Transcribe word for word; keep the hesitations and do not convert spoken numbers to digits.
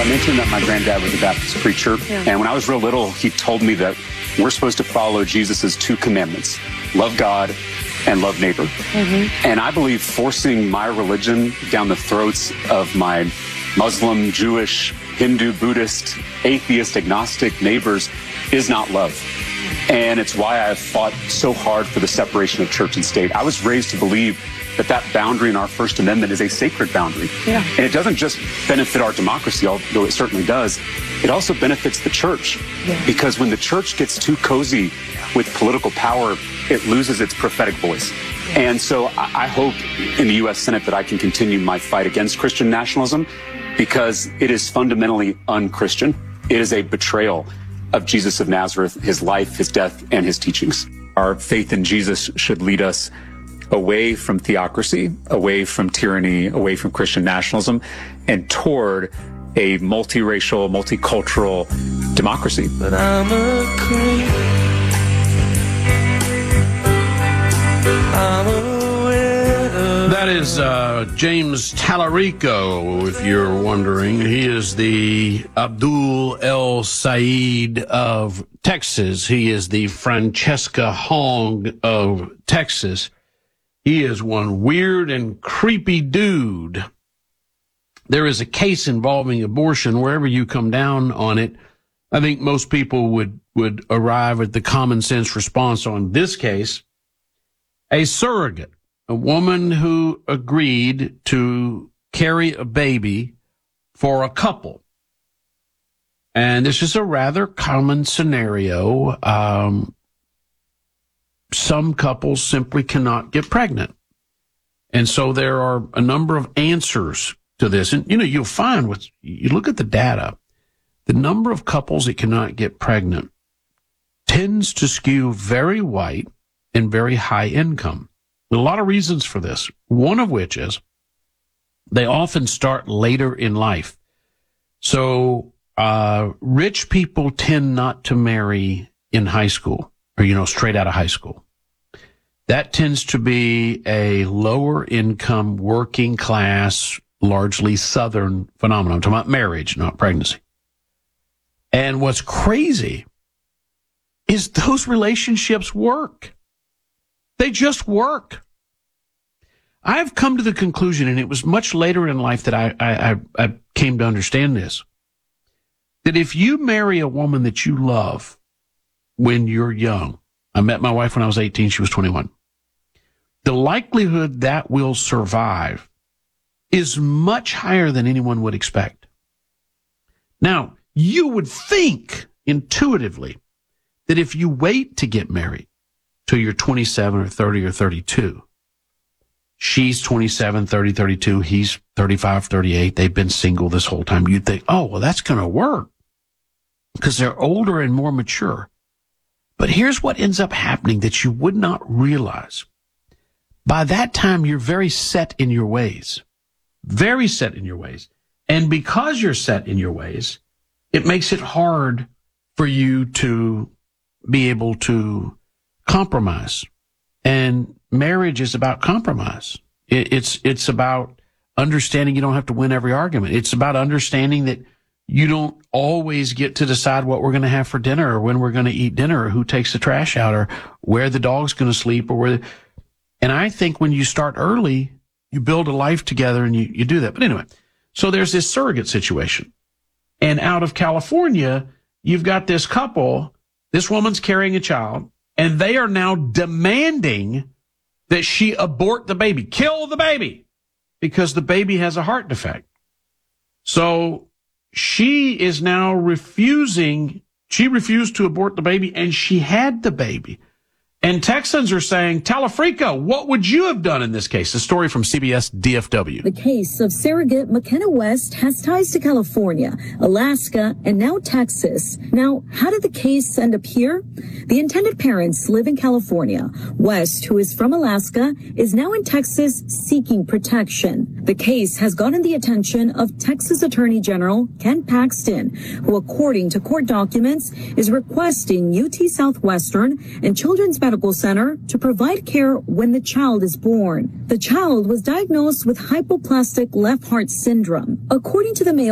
I mentioned that my granddad was a Baptist preacher, yeah. and when I was real little, he told me that we're supposed to follow Jesus' two commandments, love God and love neighbor. Mm-hmm. And I believe forcing my religion down the throats of my Muslim, Jewish, Hindu, Buddhist, atheist, agnostic neighbors is not love. And it's why I've fought so hard for the separation of church and state. I was raised to believe that that boundary in our First Amendment is a sacred boundary. Yeah. And it doesn't just benefit our democracy, although it certainly does. It also benefits the church. Yeah. Because when the church gets too cozy with political power, it loses its prophetic voice. Yeah. And so I, I hope in the U S Senate that I can continue my fight against Christian nationalism, because it is fundamentally un-Christian. It is a betrayal of Jesus of Nazareth, his life, his death, and his teachings. Our faith in Jesus should lead us away from theocracy, away from tyranny, away from Christian nationalism, and toward a multiracial, multicultural democracy. But I'm a queen. I'm a widow. That is uh, James Tallarico, if you're wondering. He is the Abdul El Sayed of Texas. He is the Francesca Hong of Texas. He is one weird and creepy dude. There is a case involving abortion. Wherever you come down on it, I think most people would, would arrive at the common sense response on this case. A surrogate, a woman who agreed to carry a baby for a couple. And this is a rather common scenario. Um, some couples simply cannot get pregnant. And so there are a number of answers to this. And, you know, you'll find with, you look at the data, the number of couples that cannot get pregnant tends to skew very white and very high income. A lot of reasons for this. One of which is they often start later in life. So, uh, rich people tend not to marry in high school or, you know, straight out of high school. That tends to be a lower income, working class, largely Southern phenomenon. I'm talking about marriage, not pregnancy. And what's crazy is those relationships work. They just work. I've come to the conclusion, and it was much later in life that I, I, I came to understand this, that if you marry a woman that you love when you're young, I met my wife when I was eighteen, she was twenty-one, the likelihood that will survive is much higher than anyone would expect. Now, you would think intuitively that if you wait to get married till you're twenty-seven or thirty or thirty-two, she's twenty-seven, thirty, thirty-two, he's thirty-five, thirty-eight, they've been single this whole time, you'd think, oh, well, that's going to work because they're older and more mature. But here's what ends up happening that you would not realize. By that time, you're very set in your ways. Very set in your ways. And because you're set in your ways, it makes it hard for you to be able to compromise. And marriage is about compromise. It, it's, it's about understanding you don't have to win every argument. It's about understanding that you don't always get to decide what we're going to have for dinner or when we're going to eat dinner or who takes the trash out or where the dog's going to sleep or where. The, and I think when you start early, you build a life together and you, you do that. But anyway, so there's this surrogate situation. And out of California, you've got this couple, this woman's carrying a child, and they are now demanding that she abort the baby, kill the baby, because the baby has a heart defect. So she is now refusing, she refused to abort the baby, and she had the baby. And Texans are saying, Tallarico, what would you have done in this case? A story from C B S D F W. The case of surrogate McKenna West has ties to California, Alaska, and now Texas. Now, how did the case end up here? The intended parents live in California. West, who is from Alaska, is now in Texas seeking protection. The case has gotten the attention of Texas Attorney General Ken Paxton, who, according to court documents, is requesting U T Southwestern and Children's Medical Center to provide care when the child is born. The child was diagnosed with hypoplastic left heart syndrome. According to the Mayo